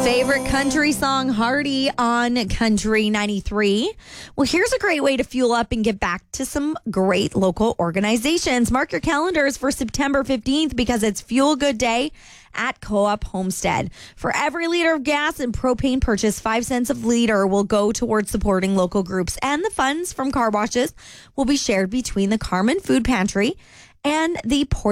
favorite country song, Hardy, on Country 93. Well, here's a great way to fuel up and get back to some great local organizations. Mark your calendars for September 15th because it's Fuel Good Day at Co-op Homestead. For every liter of gas and propane purchase, 5 cents a liter will go towards supporting local groups, and the funds from car washes will be shared between the Carmen Food Pantry and the Port